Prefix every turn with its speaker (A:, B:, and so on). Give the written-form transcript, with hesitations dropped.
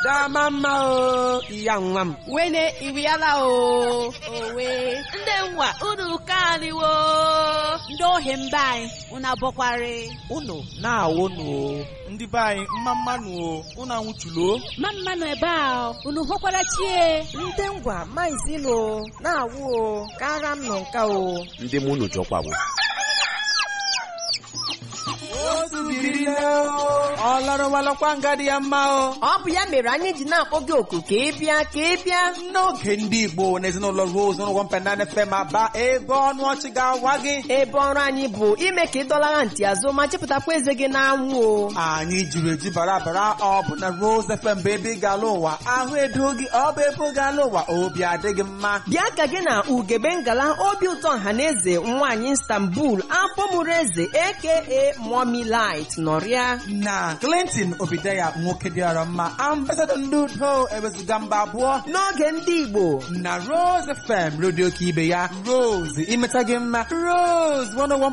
A: Dama mma o, iya nwa m.
B: Wene iriala o. Owe.
C: Ndị nwa unu kaniwo.
B: Ndị ohi mba anyị, unu abọkwari.
A: Unu na-awụnụ o.
D: Ndị be anyị mmanụ o, unu anwụchulo.
B: Mmanụ ebe a, unu hụkwara chie.
E: Ndị ngwa maizilo na-awụ o, kara m nọ nka o.
A: Ndị mụ unu jọkwawo. Ọlọrọwalọkwa ngadi ya mma o.
E: Ọ bụ ya mere anyị ji na-akpọ gị oku ka ị bịa
A: N'oge ndị Igbo na ezinụlọ Rose n'ụgwọ mpenana FM aba ebe ọnụ ọchị ga-awa gị.
E: ebe ọrụ anyị bụ ime ka ị dọlara ntị azụ ma chepụtakwa eze gị n'anwụ o.
A: Anyị jiri eji bara ọ bụ na Rose FM bụ ebe ị ga-ala ụwa ahụ edo gị ọ bụ ebe ọ ga-ala ụwa obi adịghị mma.
E: Bịa ka gị na Ugebe Ngala obi ụtọ ọhaneze nwaanyị Istanbul afọ mụrụ eze aka Mommy Light nọrịa
A: na Clinton Obideya nwoke dịara mma ambasadọ ndị udo ewezuga mba abụọ
E: n'oge ndị Igbo
A: na Rose FM radio ka ibe ya Rose imeta gị mma Rose 101